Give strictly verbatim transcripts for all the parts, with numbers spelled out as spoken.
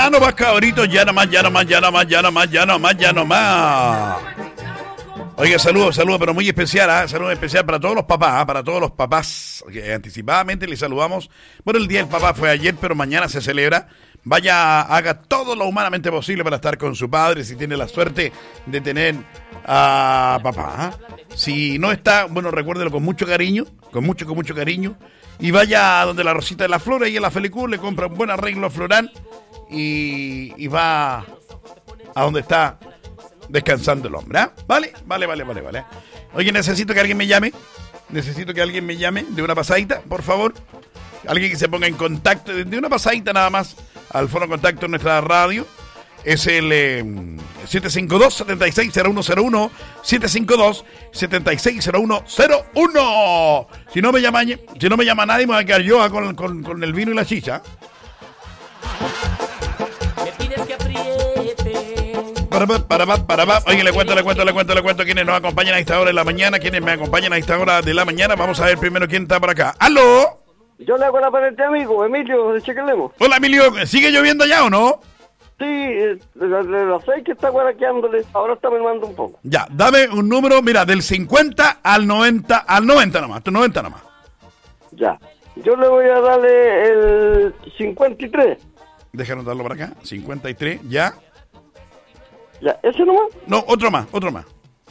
Ya no más, cabrito, ya no más, ya no más, ya no más, ya no más, ya no más, ya no más. Oiga, saludos, saludos, pero muy especial, ¿eh? Saludos especial para todos los papás, ¿eh? Para todos los papás, que anticipadamente les saludamos. Bueno, el Día del Papá fue ayer, pero mañana se celebra. Vaya, haga todo lo humanamente posible para estar con su padre, si tiene la suerte de tener a papá. ¿eh? Si no está, bueno, recuérdelo con mucho cariño, con mucho, con mucho cariño. Y vaya a donde la Rosita de la Flora y en la Felicur le compra un buen arreglo floral y, y va a donde está descansando el hombre, ¿eh? Vale, vale, vale, vale, vale. Oye, necesito que alguien me llame. Necesito que alguien me llame de una pasadita, por favor. Alguien que se ponga en contacto, de una pasadita nada más, al foro contacto en nuestra radio. Es el eh, siete cinco dos, siete seis cero uno cero uno, siete cinco dos, siete seis cero uno cero uno. Si no me llama, si no me llama nadie, me voy a quedar yo con, con, con el vino y la chicha. Para, para, para, para, para. Oye, le cuento, le cuento, le cuento, le cuento quiénes nos acompañan a esta hora de la mañana, quiénes me acompañan a esta hora de la mañana. Vamos a ver primero quién está por acá. ¡Aló! Yo le hago la para este amigo, Emilio de Chequelemo. Hola, Emilio. ¿Sigue lloviendo ya o no? Sí, de las seis que está guaraqueándole, ahora está mermando un poco. Ya, dame un número, mira, del cincuenta al noventa, al noventa nomás, tu noventa nomás. Ya, yo le voy a darle el cincuenta y tres. Déjanos darlo por acá, cincuenta y tres, ya. Ya, ¿ese nomás? No, otro más, otro más.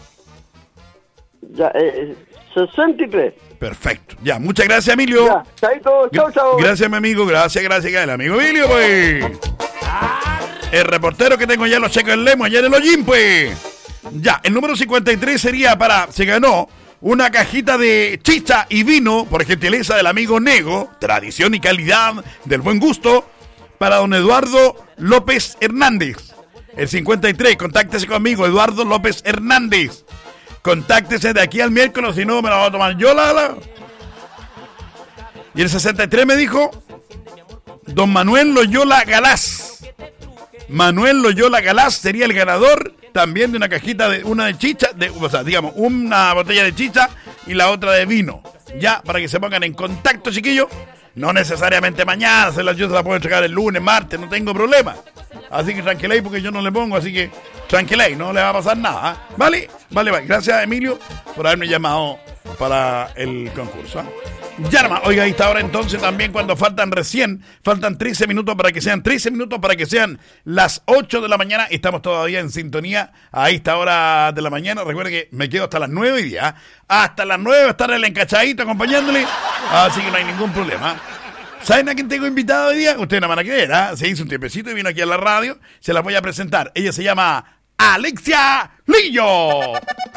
Ya, eh, sesenta y tres. Perfecto, ya, muchas gracias, Emilio. Ya, chaito, chau, chau. Gracias, mi amigo, gracias, gracias, el amigo Emilio, pues. El reportero que tengo ya los checos en Lemo, allá en el Hollín, pues. Ya, el número cincuenta y tres sería para, se ganó una cajita de chicha y vino, por gentileza del amigo Nego, tradición y calidad del buen gusto, para don Eduardo López Hernández. El cincuenta y tres, contáctese conmigo, Eduardo López Hernández. Contáctese de aquí al miércoles, si no me la voy a tomar yo, la, la. Y el sesenta y tres me dijo don Manuel Loyola Galás. Manuel Loyola Galás sería el ganador también de una cajita de una de chicha, de, o sea, digamos, una botella de chicha y la otra de vino. Ya, para que se pongan en contacto, chiquillos. No necesariamente mañana, se la, yo se la puedo entregar el lunes, martes, no tengo problema. Así que tranquiléis porque yo no le pongo, así que tranquiléis, no le va a pasar nada. ¿eh? ¿Vale? Vale, vale. Gracias, Emilio, por haberme llamado para el concurso. ¿eh? Ya nomás, oiga, a esta hora entonces también cuando faltan recién, faltan trece minutos para que sean, trece minutos para que sean las ocho de la mañana, estamos todavía en sintonía a esta hora de la mañana. Recuerde que me quedo hasta las nueve y día, hasta las nueve estar el encachadito acompañándole, así que no hay ningún problema. ¿Saben a quién tengo invitado hoy día? Ustedes no van a creer, ¿eh? Se hizo un tiempecito y vino aquí a la radio, se la voy a presentar. Ella se llama Alexia Lillo.